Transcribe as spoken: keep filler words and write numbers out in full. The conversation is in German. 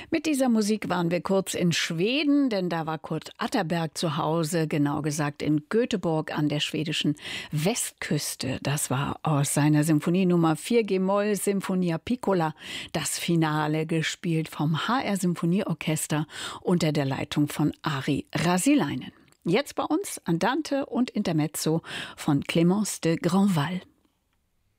Mit dieser Musik waren wir kurz in Schweden, denn da war Kurt Atterberg zu Hause, genau gesagt in Göteborg an der schwedischen Westküste. Das war aus seiner Symphonie Nummer vier G-Moll Sinfonia Piccola, das Finale, gespielt vom H R Symphonieorchester unter der Leitung von Ari Rasilainen. Jetzt bei uns Andante und Intermezzo von Clémence de Grandval.